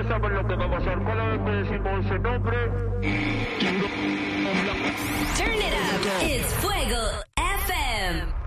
saben lo que va a pasar cada vez que decimos ese nombre. Turn it up. It's Fuego FM.